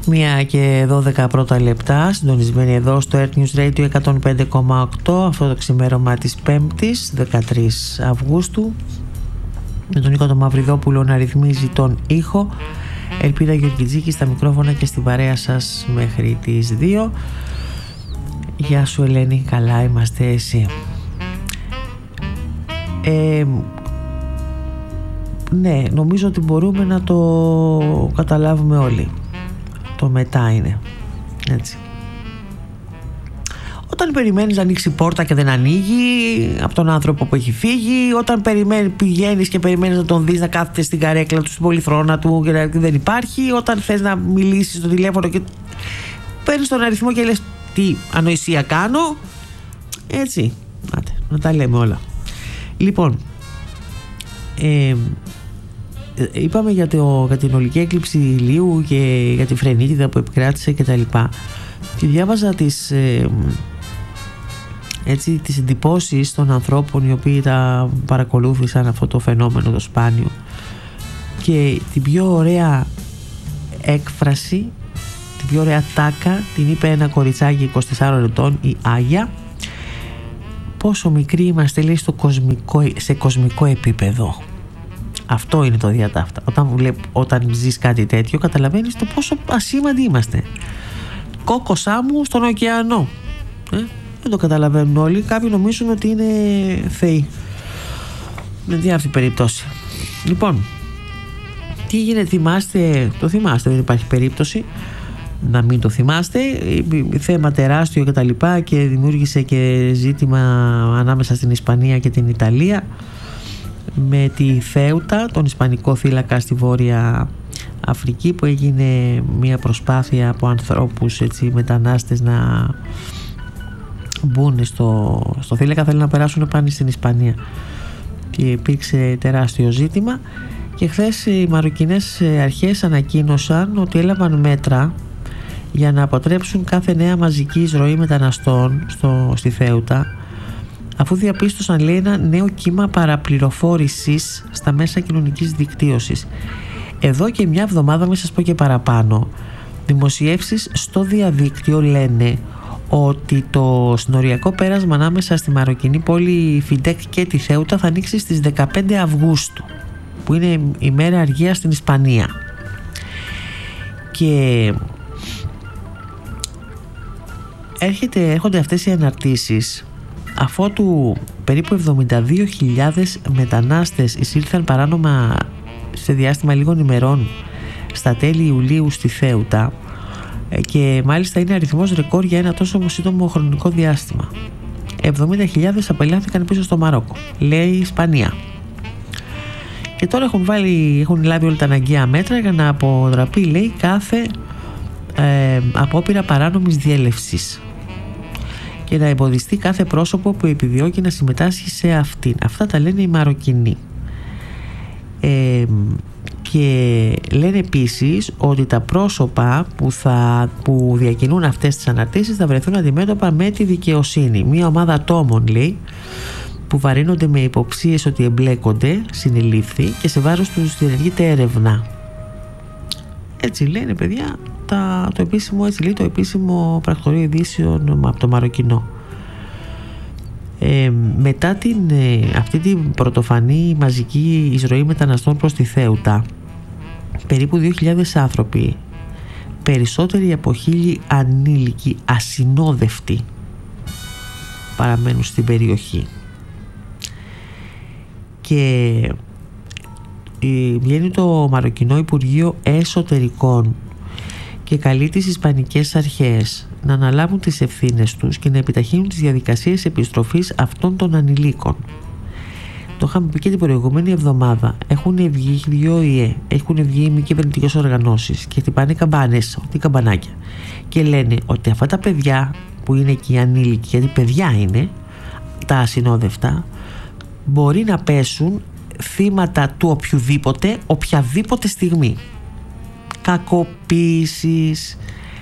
1 και 12 πρώτα λεπτά, συντονισμένοι εδώ στο Earth News Radio 105,8, αυτό το ξημέρωμα της 5ης 13 Αυγούστου, με τον Νίκο τον Μαυριδόπουλο να ρυθμίζει τον ήχο, Ελπίδα Γεωργιτζίκη στα μικρόφωνα και στην παρέα σας μέχρι τις 2. Γεια σου Ελένη, καλά είμαστε, εσύ? Ναι, νομίζω ότι μπορούμε να το καταλάβουμε όλοι. Το μετά είναι έτσι. Όταν περιμένεις να ανοίξει πόρτα και δεν ανοίγει από τον άνθρωπο που έχει φύγει, όταν πηγαίνεις και περιμένεις να τον δεις να κάθεται στην καρέκλα του, στην πολυθρόνα του και δεν υπάρχει, όταν θες να μιλήσεις στο τηλέφωνο και παίρνεις τον αριθμό και λες τι ανοησία κάνω, έτσι. Άτε, να τα λέμε όλα. Λοιπόν, είπαμε για την ολική έκλειψη ηλίου και για τη φρενίτιδα που επικράτησε και τα λοιπά, και διάβαζα τις εντυπώσεις των ανθρώπων οι οποίοι τα παρακολούθησαν αυτό το φαινόμενο το σπάνιο, και την πιο ωραία έκφραση, την πιο ωραία τάκα την είπε ένα κοριτσάκι 24 ετών, η Άγια. Πόσο μικροί είμαστε, λέει, σε κοσμικό επίπεδο. Αυτό είναι το διατάφτα. Όταν ζεις κάτι τέτοιο, καταλαβαίνεις το πόσο ασήμαντοι είμαστε. Κόκοσά μου στον ωκεανό. Δεν το καταλαβαίνουν όλοι. Κάποιοι νομίζουν ότι είναι θεοί. Με διάφορη περίπτωση. Λοιπόν, τι γίνεται, το θυμάστε, δεν υπάρχει περίπτωση να μην το θυμάστε. Θέμα τεράστιο και τα λοιπά, και δημιούργησε και ζήτημα ανάμεσα στην Ισπανία και την Ιταλία με τη Θέουτα, τον ισπανικό θύλακα στη Βόρεια Αφρική, που έγινε μια προσπάθεια από ανθρώπους, έτσι, μετανάστες, να μπουν στο θύλακα, θέλουν να περάσουν πάνω στην Ισπανία και υπήρξε τεράστιο ζήτημα. Και χθες οι μαροκινές αρχές ανακοίνωσαν ότι έλαβαν μέτρα για να αποτρέψουν κάθε νέα μαζική εισρωή μεταναστών στη Θέουτα, αφού διαπίστωσαν, λέει, ένα νέο κύμα παραπληροφόρησης στα μέσα κοινωνικής δικτύωσης. Εδώ και μια εβδομάδα, μην σας πω και παραπάνω, δημοσιεύσεις στο διαδίκτυο λένε ότι το συνοριακό πέρασμα ανάμεσα στη μαροκινή πόλη Φιντέκ και τη Θέουτα θα ανοίξει στις 15 Αυγούστου, που είναι η μέρα αργίας στην Ισπανία. Και έρχονται αυτές οι αναρτήσεις αφότου περίπου 72.000 μετανάστες εισήλθαν παράνομα σε διάστημα λίγων ημερών στα τέλη Ιουλίου στη Θέουτα, και μάλιστα είναι αριθμός ρεκόρ για ένα τόσο σύντομο χρονικό διάστημα. 70.000 απελάθηκαν πίσω στο Μαρόκο, λέει η Ισπανία. Και τώρα έχουν λάβει όλα τα αναγκαία μέτρα για να αποτραπεί, λέει, κάθε απόπειρα παράνομης διέλευσης και να εμποδιστεί κάθε πρόσωπο που επιδιώκει να συμμετάσχει σε αυτήν. Αυτά τα λένε οι Μαροκινοί. Και λένε επίσης ότι τα πρόσωπα που διακινούν αυτές τις αναρτήσεις θα βρεθούν αντιμέτωπα με τη δικαιοσύνη. Μία ομάδα ατόμων, λέει, που βαρύνονται με υποψίες ότι εμπλέκονται, συνελήφθη και σε βάρος τους διενεργείται έρευνα. Έτσι λένε, παιδιά, το επίσημο, έτσι λέει το επίσημο πρακτορείο ειδήσεων από το Μαροκινό. Μετά αυτή την πρωτοφανή μαζική εισρωή μεταναστών προς τη Θέουτα, περίπου 2.000 άνθρωποι, περισσότεροι από 1.000 ανήλικοι ασυνόδευτοι, παραμένουν στην περιοχή. Και βγαίνει το Μαροκινό Υπουργείο Εσωτερικών και καλεί τις ισπανικές αρχές να αναλάβουν τις ευθύνες τους και να επιταχύνουν τις διαδικασίες επιστροφής αυτών των ανηλίκων. Το είχαμε πει και την προηγούμενη εβδομάδα. Έχουν βγει δύο ΙΕ, έχουν βγει μη κυβερνητικές οργανώσεις και χτυπάνε καμπάνες, ό,τι καμπανάκια, και λένε ότι αυτά τα παιδιά που είναι εκεί ανήλικοι, γιατί παιδιά είναι τα ασυνόδευτα, μπορεί να πέσουν θύματα του οποιαδήποτε στιγμή. Κακοποίησης,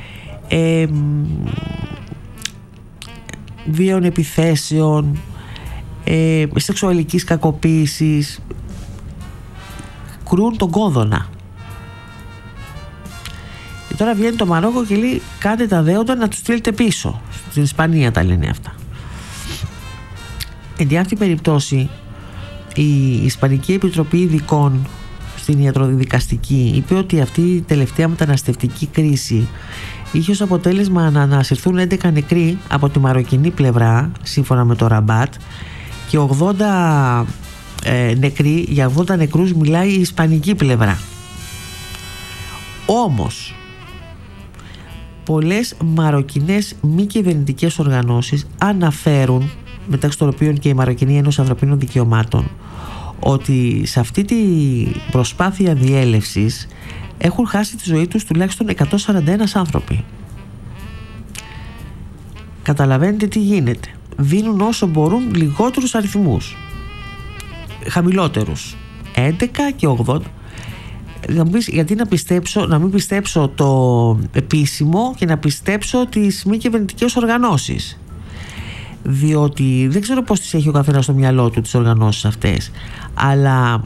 βίαιων επιθέσεων, σεξουαλικής κακοποίησης, κρούν τον κόδωνα. τώρα βγαίνει το Μαρόκο και λέει κάντε τα δέοντα να τους στείλετε πίσω. Στην Ισπανία τα λένε αυτά. Εν αυτή περιπτώσει η Ισπανική Επιτροπή Ειδικών στην ιατροδικαστική είπε ότι αυτή η τελευταία μεταναστευτική κρίση είχε ως αποτέλεσμα να ανασυρθούν 11 νεκροί από τη μαροκινή πλευρά σύμφωνα με το Ραμπάτ και 80 νεκροί, για 80 νεκρούς μιλάει η ισπανική πλευρά. Όμως πολλές μαροκινές μη κυβερνητικές οργανώσεις αναφέρουν, μεταξύ των οποίων και η Μαροκινή Ένωση Ανθρωπίνων Δικαιωμάτων, ότι σε αυτή τη προσπάθεια διέλευσης έχουν χάσει τη ζωή τους τουλάχιστον 141 άνθρωποι. Καταλαβαίνετε τι γίνεται. Δίνουν όσο μπορούν λιγότερους αριθμούς, χαμηλότερους, 11 και 80. Να μου πεις, γιατί να μην πιστέψω το επίσημο και να πιστέψω τις μη κυβερνητικές οργανώσεις, διότι δεν ξέρω πώς τις έχει ο καθένας στο μυαλό του τις οργανώσεις αυτές, αλλά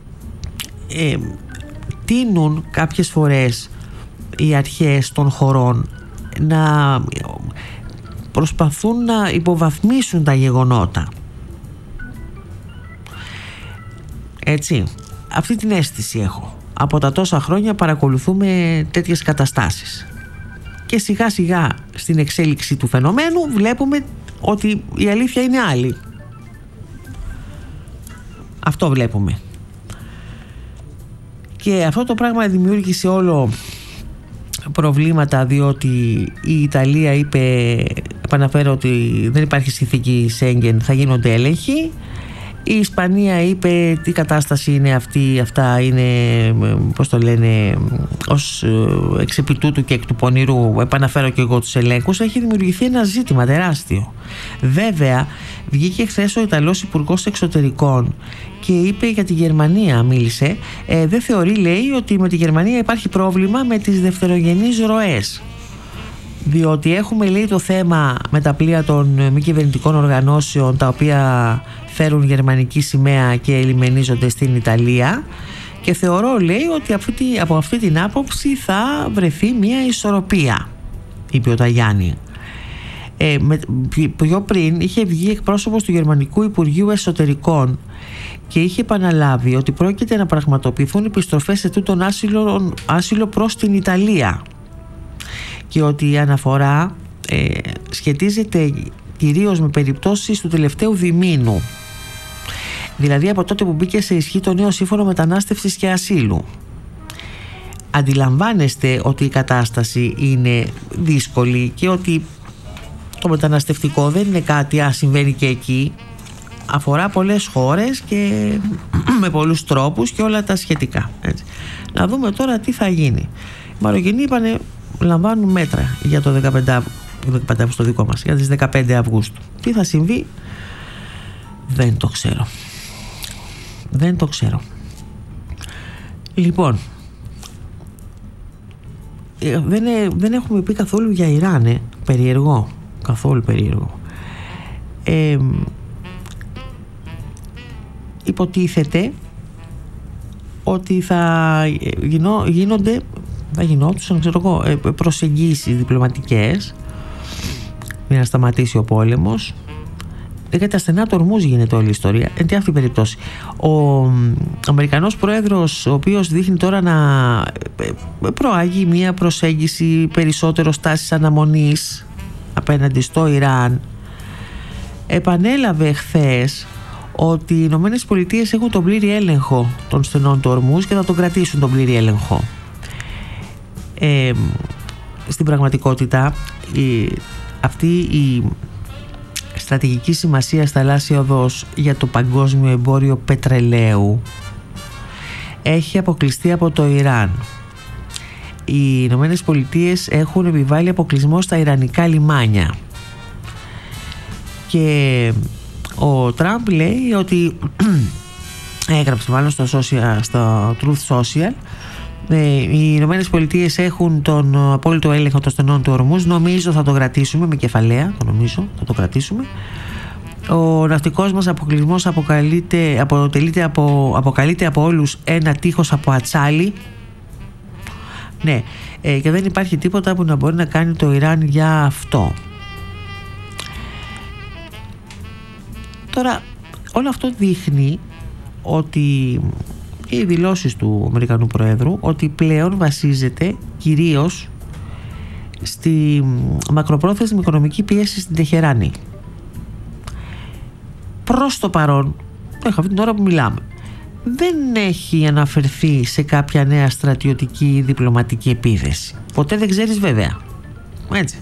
τείνουν κάποιες φορές οι αρχές των χωρών να προσπαθούν να υποβαθμίσουν τα γεγονότα. Έτσι, αυτή την αίσθηση έχω. Από τα τόσα χρόνια παρακολουθούμε τέτοιες καταστάσεις και σιγά σιγά στην εξέλιξη του φαινομένου βλέπουμε ότι η αλήθεια είναι άλλη. Αυτό βλέπουμε. Και αυτό το πράγμα δημιούργησε όλο προβλήματα, διότι η Ιταλία είπε, επαναφέρω, ότι δεν υπάρχει συνθήκη Σέγγεν, θα γίνονται έλεγχοι. Η Ισπανία είπε τι κατάσταση είναι αυτή, αυτά είναι, πώς το λένε, ως εξ επί τούτου και εκ του πονηρού επαναφέρω και εγώ τους ελέγχους. Έχει δημιουργηθεί ένα ζήτημα τεράστιο. Βέβαια βγήκε χθες ο Ιταλός Υπουργός Εξωτερικών και είπε για τη Γερμανία, μίλησε, δεν θεωρεί, λέει, ότι με τη Γερμανία υπάρχει πρόβλημα με τις δευτερογενείς ροές, διότι έχουμε, λέει, το θέμα με τα πλοία των μη κυβερνητικών οργανώσεων τα οποία φέρουν γερμανική σημαία και λιμενίζονται στην Ιταλία, και θεωρώ, λέει, ότι από αυτή την άποψη θα βρεθεί μια ισορροπία, είπε ο Ταγιάννη. Πιο πριν είχε βγει εκπρόσωπος του Γερμανικού Υπουργείου Εσωτερικών και είχε επαναλάβει ότι πρόκειται να πραγματοποιηθούν επιστροφές σε τούτον άσυλο προς την Ιταλία και ότι η αναφορά σχετίζεται κυρίως με περιπτώσεις του τελευταίου διμήνου, δηλαδή από τότε που μπήκε σε ισχύ το νέο σύμφωνο μετανάστευσης και ασύλου. Αντιλαμβάνεστε ότι η κατάσταση είναι δύσκολη και ότι το μεταναστευτικό δεν είναι κάτι συμβαίνει και εκεί, αφορά πολλές χώρες και με πολλούς τρόπους και όλα τα σχετικά, έτσι. Να δούμε τώρα τι θα γίνει. Οι Μαροκινοί είπανε λαμβάνουν μέτρα για το 15 στο δικό μας, για τις 15 Αυγούστου. Τι θα συμβεί δεν το ξέρω. Δεν το ξέρω. Λοιπόν, δεν έχουμε πει καθόλου για Ιράν, περίεργο, καθόλου περίεργο. Υποτίθεται ότι θα γινόντουσαν, ξέρω εγώ, προσεγγίσεις διπλωματικές για να σταματήσει ο πόλεμος. Για τα στενά του Ορμούζ γίνεται όλη η ιστορία. Εν αυτή την περίπτωση ο Αμερικανός πρόεδρος, ο οποίος δείχνει τώρα να προάγει μια προσέγγιση περισσότερο στάσης αναμονής απέναντι στο Ιράν, επανέλαβε χθες ότι οι Ηνωμένες Πολιτείες έχουν τον πλήρη έλεγχο των στενών του Ορμούζ και θα τον κρατήσουν τον πλήρη έλεγχο. Στην πραγματικότητα αυτή η στρατηγική σημασία θαλάσσια οδός για το παγκόσμιο εμπόριο πετρελαίου έχει αποκλειστεί από το Ιράν. Οι Ηνωμένες Πολιτείες έχουν επιβάλει αποκλεισμό στα ιρανικά λιμάνια και ο Τραμπ λέει ότι έγραψε μάλλον στο Truth Social, οι Ηνωμένες Πολιτείες έχουν τον απόλυτο έλεγχο των στενών του Ορμούζ. Νομίζω θα το κρατήσουμε με κεφαλαία. Θα το κρατήσουμε. Ο ναυτικός μας αποκλεισμός αποκαλείται από όλους ένα τείχος από ατσάλι. Ναι, και δεν υπάρχει τίποτα που να μπορεί να κάνει το Ιράν για αυτό. Τώρα όλο αυτό δείχνει ότι οι δηλώσεις του Αμερικανού Προέδρου ότι πλέον βασίζεται κυρίως στη μακροπρόθεσμη οικονομική πίεση στην Τεχεράνη. Προς το παρόν, αυτή την ώρα που μιλάμε, δεν έχει αναφερθεί σε κάποια νέα στρατιωτική ή διπλωματική επίθεση. Ποτέ δεν ξέρεις βέβαια. Έτσι.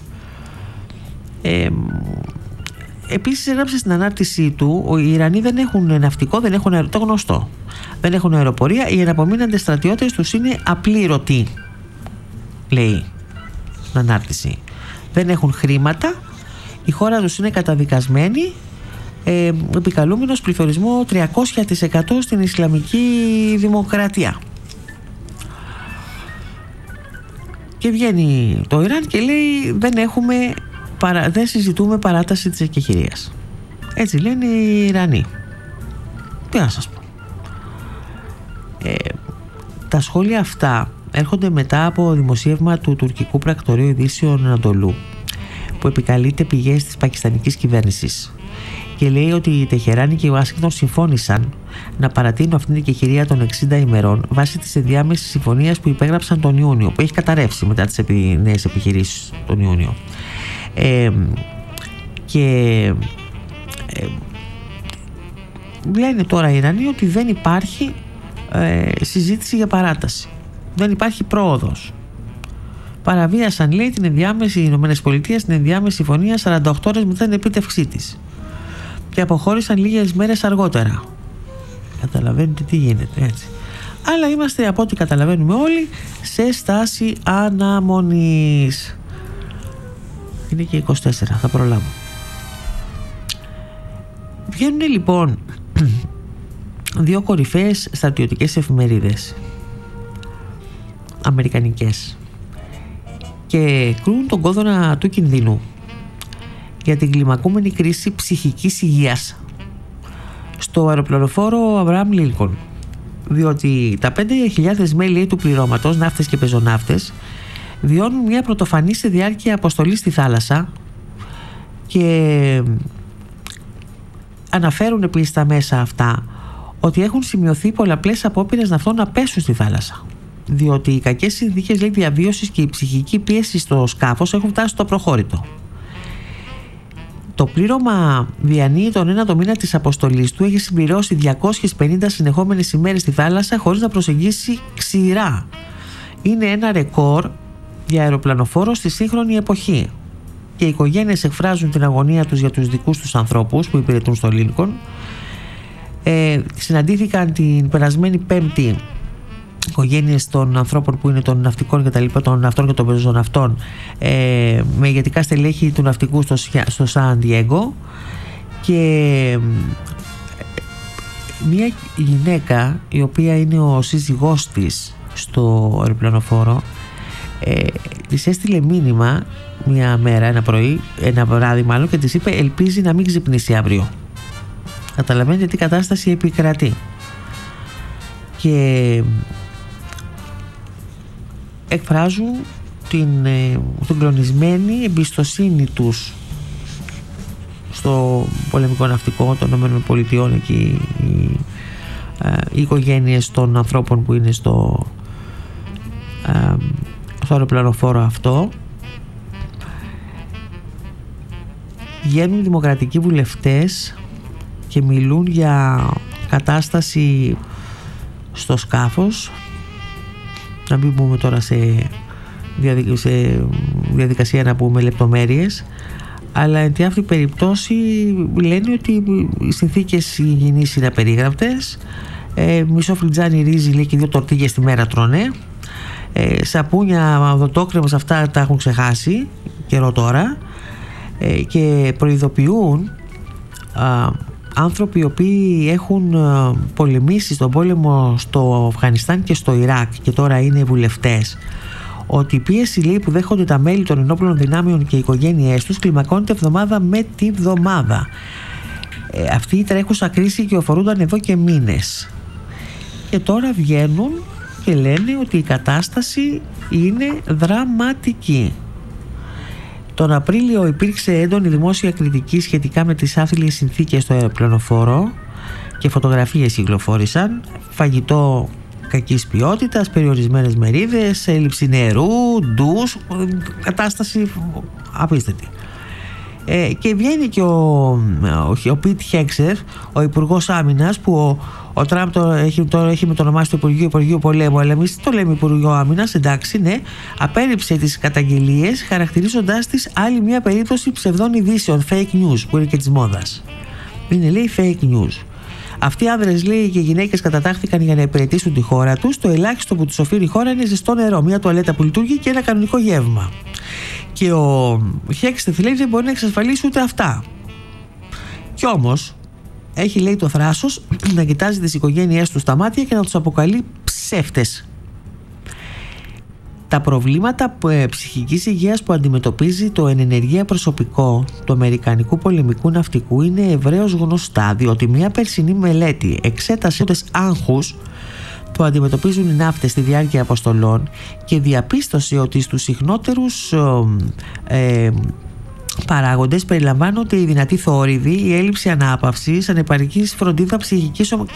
Επίσης έγραψε στην ανάρτησή του, οι Ιρανοί δεν έχουν ναυτικό, δεν έχουν το γνωστό. Δεν έχουν αεροπορία, οι εναπομείναντες στρατιώτες τους είναι απλήρωτοι, λέει στην ανάρτηση. Δεν έχουν χρήματα, η χώρα τους είναι καταδικασμένη, επικαλούμενος πληθωρισμό 300% στην Ισλαμική Δημοκρατία. Και βγαίνει το Ιράν και λέει δεν συζητούμε παράταση της εκεχηρίας. Έτσι λένε οι Ιρανοί. Τι να σας πω. Τα σχόλια αυτά έρχονται μετά από δημοσίευμα του τουρκικού πρακτορείου ειδήσεων Ανατολού, που επικαλείται πηγές της πακιστανικής κυβέρνησης και λέει ότι η Τεχεράνη και η Ουάσιγκτον συμφώνησαν να παρατείνουν αυτήν την εκεχηρία των 60 ημερών βάσει της ενδιάμεσης συμφωνίας που υπέγραψαν τον Ιούνιο, που έχει καταρρεύσει μετά τις νέες επιχειρήσεις τον Ιούνιο. Λένε τώρα οι Ιρανοί ότι δεν υπάρχει συζήτηση για παράταση, δεν υπάρχει πρόοδος. Παραβίασαν, λέει, οι Ηνωμένες Πολιτείες την ενδιάμεση συμφωνία 48 ώρες μετά την επίτευξή της και αποχώρησαν λίγες μέρες αργότερα. Καταλαβαίνετε τι γίνεται, έτσι. Αλλά είμαστε, από ό,τι καταλαβαίνουμε όλοι, σε στάση αναμονής. Είναι και 24, θα προλάβω. Βγαίνουν λοιπόν δύο κορυφαίες στρατιωτικές εφημερίδες αμερικανικές και κρούν τον κόδωνα του κινδύνου για την κλιμακούμενη κρίση ψυχικής υγείας στο αεροπλανοφόρο Αβραάμ Λίνκολν, διότι τα 5.000 μέλη του πληρώματος, ναύτες και πεζοναύτες, βιώνουν μια πρωτοφανή σε διάρκεια αποστολή στη θάλασσα και αναφέρουν επίσης στα μέσα αυτά ότι έχουν σημειωθεί πολλαπλές απόπειρες ναυτών να πέσουν στη θάλασσα, διότι οι κακές συνθήκες, λέει, διαβίωσης και η ψυχική πίεση στο σκάφος έχουν φτάσει στο προχώρητο. Το πλήρωμα διανύει τον ένατο μήνα της αποστολής του, έχει συμπληρώσει 250 συνεχόμενες ημέρες στη θάλασσα χωρίς να προσεγγίσει ξηρά. Είναι ένα ρεκόρ για αεροπλανοφόρο στη σύγχρονη εποχή. Και οι οικογένειες εκφράζουν την αγωνία τους για τους δικούς τους ανθρώπους που υπηρετούν στο Λίνκολν. Συναντήθηκαν την περασμένη Πέμπτη οικογένειες των ανθρώπων που είναι των ναυτικών και τα λοιπά, των ναυτών και των πεζοναυτών, με ηγετικά στελέχη του ναυτικού στο Σαν Διέγκο, και μια γυναίκα η οποία είναι ο σύζυγός της στο αεροπλανοφόρο της έστειλε μήνυμα μια μέρα, ένα βράδυ μάλλον, και της είπε ελπίζει να μην ξυπνήσει αύριο. Καταλαβαίνετε τι κατάσταση επικρατεί. Και εκφράζουν την κλονισμένη εμπιστοσύνη τους στο πολεμικό ναυτικό των ΗΠΑ, εκεί οι οικογένειες των ανθρώπων που είναι στο αεροπλανοφόρο αυτό. Βγαίνουν δημοκρατικοί βουλευτές και μιλούν για κατάσταση στο σκάφος. Να μην πούμε τώρα σε διαδικασία να πούμε λεπτομέρειες, αλλά εν τη αυτή περιπτώσει λένε ότι οι συνθήκες υγιεινής είναι απερίγραπτες. Μισό φλιτζάνι ρύζι, λέει, και 2 τορτίγες τη μέρα τρώνε. Σαπούνια, οδοντόκρεμος, αυτά τα έχουν ξεχάσει καιρό τώρα, και προειδοποιούν άνθρωποι οι οποίοι έχουν πολεμήσει στον πόλεμο στο Αφγανιστάν και στο Ιράκ και τώρα είναι βουλευτές, ότι η πίεση, λέει, που δέχονται τα μέλη των ενόπλων δυνάμεων και οι οικογένειές τους κλιμακώνεται εβδομάδα με τη βδομάδα. Αυτή η τρέχουσα κρίση κυοφορούνταν εδώ και μήνες και τώρα βγαίνουν και λένε ότι η κατάσταση είναι δραματική. Τον Απρίλιο υπήρξε έντονη δημόσια κριτική σχετικά με τις άθλιες συνθήκες στο αεροπλανοφόρο και φωτογραφίες κυκλοφόρησαν, φαγητό κακής ποιότητας, περιορισμένες μερίδες, έλλειψη νερού, ντους, κατάσταση απίστευτη. Και βγαίνει και ο Πιτ Χέξερ, ο Υπουργός Άμυνας, που ο Τραμπ τώρα έχει μετονομάσει το Υπουργείο Πολέμου, αλλά εμείς το λέμε Υπουργείο Άμυνας, εντάξει, ναι, απέρριψε τις καταγγελίες χαρακτηρίζοντάς τις άλλη μια περίπτωση ψευδών ειδήσεων, fake news, που είναι και της μόδας. Είναι, λέει, fake news. Αυτοί οι άνδρες, λέει, και οι γυναίκες κατατάχθηκαν για να υπηρετήσουν τη χώρα τους. Το ελάχιστο που τους οφείλει η χώρα είναι ζεστό νερό, μια τουαλέτα που λειτουργεί και ένα κανονικό γεύμα. Και ο Χέξερ, λέει, δεν μπορεί να εξασφαλίσει ούτε αυτά. Κι όμως έχει, λέει, το θράσος να κοιτάζει τις οικογένειές του στα μάτια και να τους αποκαλεί ψεύτες. Τα προβλήματα ψυχικής υγείας που αντιμετωπίζει το εν ενεργεία προσωπικό του Αμερικανικού πολεμικού ναυτικού είναι ευρέως γνωστά, διότι μια περσινή μελέτη εξέτασε τις άγχους που αντιμετωπίζουν οι ναύτες στη διάρκεια αποστολών και διαπίστωσε ότι στους συχνότερους παράγοντες περιλαμβάνονται η δυνατή θόρυβη, η έλλειψη ανάπαυσης, ανεπαρκής φροντίδα ψυχικής